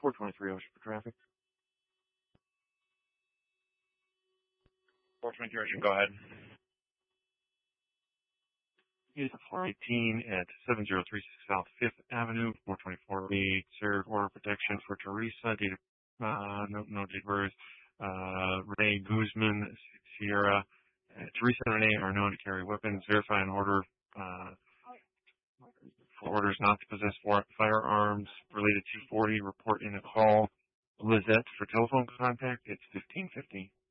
423 Ocean for traffic. 423 Ocean, go ahead. It's 418 at 703 South 5th Avenue, 424B, serve order protection for Teresa, no date of birth, Renee Guzman, Sierra. Teresa and Renee are known to carry weapons. Verify an order for orders not to possess firearms related to 40. Report in a call. Lizette for telephone contact. It's 1550.